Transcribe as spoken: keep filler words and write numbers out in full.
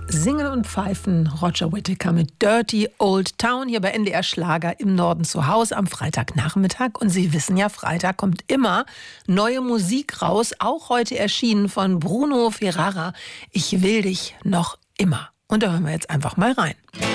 Singen und Pfeifen, Roger Whittaker mit Dirty Old Town hier bei N D R Schlager im Norden zu Hause am Freitagnachmittag. Und Sie wissen ja, Freitag kommt immer neue Musik raus, auch heute erschienen von Bruno Ferrara. Ich will dich noch immer. Und da hören wir jetzt einfach mal rein.